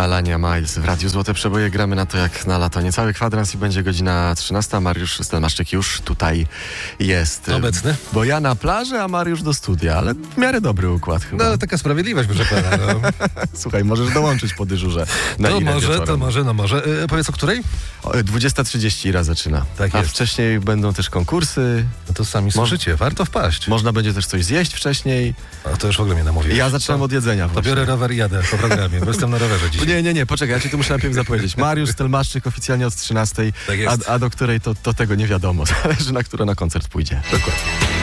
Alania Miles w Radiu Złote Przeboje. Gramy na to jak na lato. Niecały kwadrans i będzie godzina 13. Mariusz Stelmaszczyk już tutaj jest. Obecny? Bo ja na plaży, a Mariusz do studia, ale w miarę dobry układ chyba. No, taka sprawiedliwość, proszę pana. No. Słuchaj, możesz dołączyć po dyżurze. Na To ile może, wieczorem? to może, no może. Powiedz o której? 20:30 raz zaczyna. Tak a jest. wcześniej będą też konkursy. No to sami słyszycie, warto wpaść. Można będzie też coś zjeść wcześniej. A to już w ogóle mnie namówiłeś. Ja zaczynam od jedzenia. To właśnie. biorę rower i jadę po programie, bo jestem na rowerze dzisiaj. Nie, poczekaj, ja ci tu muszę najpierw zapowiedzieć. Mariusz Stelmaszczyk oficjalnie od 13, Tak jest. a do której to tego nie wiadomo. Zależy, na którą na koncert pójdzie. Dokładnie.